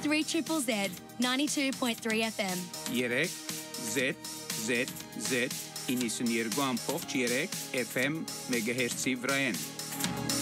3 Triple Z, 92.3 FM. 3 ZZZ 92.3 FM մեգահերցի վրայեն։